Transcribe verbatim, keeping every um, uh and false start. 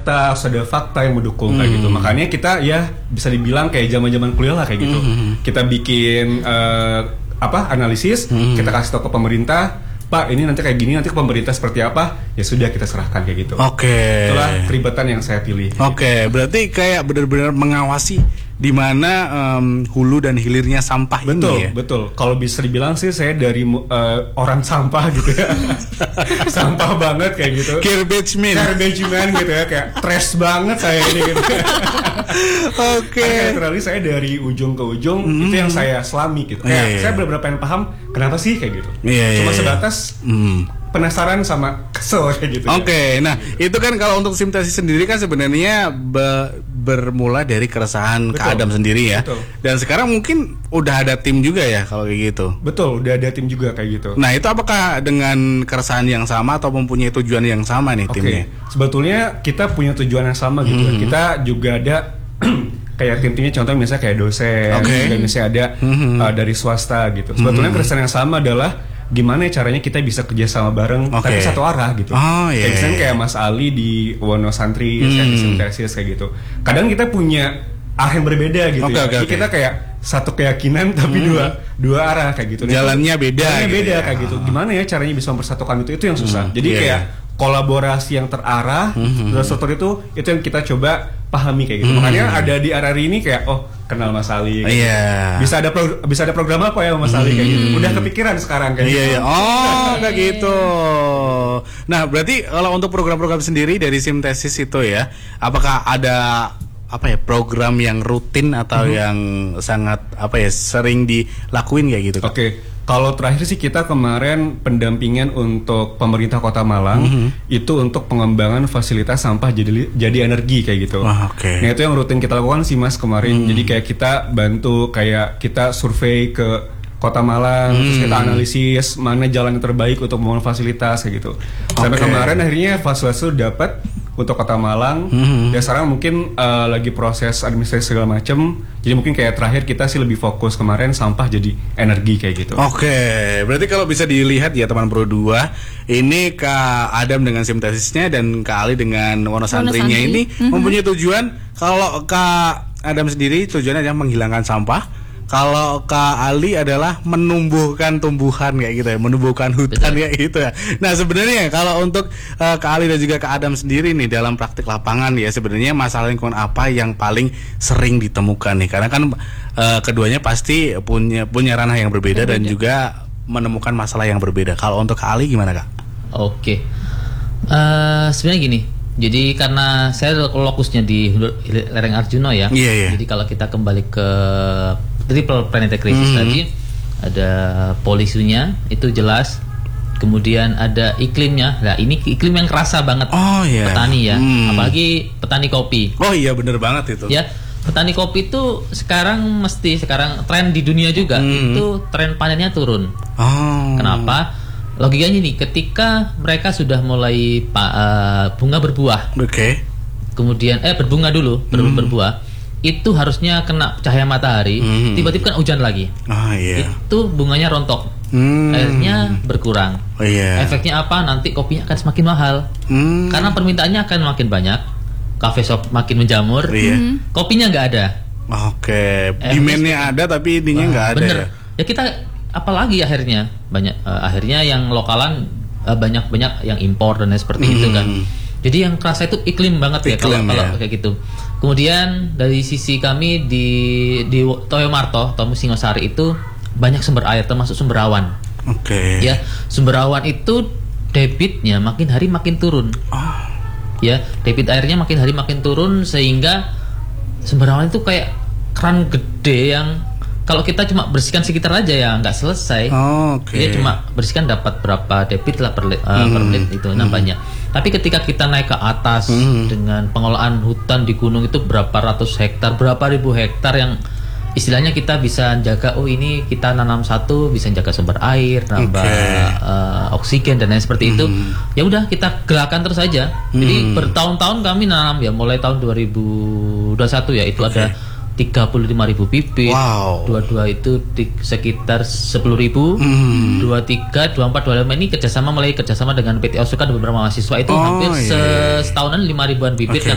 data, harus ada fakta yang mendukung hmm. kayak gitu. Makanya kita ya bisa dibilang kayak zaman-zaman kuliah lah kayak gitu. Hmm. Kita bikin uh, apa analisis, hmm. kita kasih tahu ke pemerintah, Pak ini nanti kayak gini, nanti ke pemerintah seperti apa, ya sudah kita serahkan kayak gitu. Oke. Okay. Itulah keribatan yang saya pilih. Oke, okay. Berarti kayak benar-benar mengawasi di mana um, hulu dan hilirnya sampah betul, ini ya. Betul, kalau bisa dibilang sih saya dari uh, orang sampah gitu ya. Sampah banget kayak gitu. Garbage man. Garbage man gitu ya, kayak trash banget saya ini gitu. Oke. Okay. Literally saya dari ujung ke ujung mm. itu yang saya selami gitu. Kayak yeah, yeah. saya benar-benar pengen paham kenapa sih kayak gitu. Yeah, Cuma yeah, sebatas mm. penasaran sama kesel kayak gitu. Oke, okay, ya. Nah itu kan kalau untuk Simtesis sendiri kan sebenarnya be- bermula dari keresahan Betul. Kak Adam sendiri ya. Betul. Dan sekarang mungkin udah ada tim juga ya kalau kayak gitu. Betul, udah ada tim juga kayak gitu. Nah itu apakah dengan keresahan yang sama atau mempunyai tujuan yang sama nih okay. timnya? Sebetulnya kita punya tujuan yang sama gitu. Mm-hmm. Kita juga ada kayak tim-timnya, contohnya misalnya kayak dosen, okay. dan misalnya ada mm-hmm. uh, dari swasta gitu. Sebetulnya mm-hmm. keresahan yang sama adalah gimana caranya kita bisa kerja sama bareng okay. tapi satu arah gitu. Oh, yeah. Kayak misalnya kayak Mas Ali di Wono Santri, hmm. saya di Simtesis kayak gitu. Kadang kita punya arah yang berbeda gitu. Okay, ya. okay, Jadi okay. kita kayak satu keyakinan tapi hmm. dua dua arah kayak gitu. Jalannya nah, beda. Jalannya gitu beda ya. kayak gitu. Gimana ya caranya bisa mempersatukan itu? Itu yang susah. Hmm. Jadi yeah. kayak kolaborasi yang terarah, hmm. struktur itu itu yang kita coba pahami kayak gitu. Hmm. Makanya ada di area ini kayak oh kenal Mas Ali. Gitu. Yeah. Bisa ada pro, bisa ada program apa ya Mas Ali kayak gitu. Udah kepikiran sekarang kayak yeah, gitu. Yeah. Oh, kayak gitu. Nah, berarti kalau untuk program-program sendiri dari Simtesis itu ya, apakah ada apa ya program yang rutin atau mm-hmm. yang sangat apa ya sering dilakuin kayak gitu? Oke. Okay. Kalau terakhir sih kita kemarin pendampingan untuk pemerintah Kota Malang mm-hmm. itu untuk pengembangan fasilitas sampah jadi jadi energi kayak gitu. Oh, okay. Nah itu yang rutin kita lakukan sih Mas kemarin. Mm. Jadi kayak kita bantu kayak kita survei ke Kota Malang, mm. terus kita analisis mana jalan yang terbaik untuk membangun fasilitas kayak gitu. Sampai okay. kemarin akhirnya fasilitas itu dapat untuk Kota Malang. Mm-hmm. Ya sekarang mungkin uh, lagi proses administrasi segala macam. Jadi mungkin kayak terakhir kita sih lebih fokus kemarin sampah jadi energi kayak gitu. Oke, okay. Berarti kalau bisa dilihat ya teman Pro dua, ini Kak Adam dengan Simtesisnya dan Kak Ali dengan Wono Santrinya ini mm-hmm. mempunyai tujuan. Kalau Kak Adam sendiri tujuannya adalah menghilangkan sampah. Kalau Kak Ali adalah menumbuhkan tumbuhan kayak gitu ya, menumbuhkan hutan kayak gitu ya. Nah sebenarnya kalau untuk uh, Kak Ali dan juga Kak Adam sendiri nih dalam praktik lapangan ya sebenarnya masalah lingkungan apa yang paling sering ditemukan nih? Karena kan uh, keduanya pasti punya punya ranah yang berbeda, berbeda dan juga menemukan masalah yang berbeda. Kalau untuk Kak Ali gimana Kak? Oke, uh, sebenarnya gini. Jadi karena saya lokusnya di lereng Arjuna ya. Yeah, yeah. Jadi kalau kita kembali ke triple planetary crisis mm-hmm. tadi, ada polusinya itu jelas. Kemudian ada iklimnya. Nah, ini iklim yang kerasa banget oh, yeah. petani ya. Mm. Apalagi petani kopi. Oh iya benar banget itu. Ya, petani kopi itu sekarang mesti sekarang tren di dunia juga mm. itu tren panennya turun. Oh. Kenapa? Logikanya nih, ketika mereka sudah mulai pa, uh, bunga berbuah, oke, okay. kemudian eh berbunga dulu, ber, hmm. berbuah, itu harusnya kena cahaya matahari, hmm. tiba-tiba kan hujan lagi, oh, yeah. itu bunganya rontok, hmm. airnya berkurang, oh, yeah. efeknya apa? Nanti kopinya akan semakin mahal, hmm. karena permintaannya akan makin banyak, cafe shop makin menjamur, yeah. hmm. kopinya nggak ada, oke, okay. demandnya ada tapi ininya nggak ada, bener. Ya, ya kita apalagi akhirnya banyak uh, akhirnya yang lokalan uh, banyak-banyak yang impor dan seperti hmm. itu kan. Jadi yang kerasa itu iklim banget iklim, ya kalau ya. kayak gitu. Kemudian dari sisi kami di di Toyomarto, Tomu Singosari itu banyak sumber air termasuk sumber awan. Oke. Okay. Ya, sumber awan itu debitnya makin hari makin turun. Oh. Ya, debit airnya makin hari makin turun sehingga sumber awan itu kayak keran gede yang kalau kita cuma bersihkan sekitar aja ya nggak selesai. Oh, oke. Okay. Dia cuma bersihkan dapat berapa debit lah per, uh, hmm. per menit itu hmm. nambahnya. Tapi ketika kita naik ke atas hmm. dengan pengelolaan hutan di gunung itu berapa ratus hektar, berapa ribu hektar yang istilahnya kita bisa jaga. Oh ini kita nanam satu bisa jaga sumber air, nambah okay. uh, oksigen dan lain seperti hmm. itu. Ya udah kita gerakan terus saja. Hmm. Jadi bertahun-tahun kami nanam ya mulai tahun dua ribu dua puluh satu ya itu okay. ada tiga puluh lima ribu bibit, wow. dua puluh dua itu di sekitar sepuluh ribu, mm. dua puluh tiga, dua puluh empat, dua puluh lima ini kerjasama mulai kerjasama dengan P T Osuka dan beberapa mahasiswa itu oh, hampir yeah. setahunan lima ribuan bibit okay, yang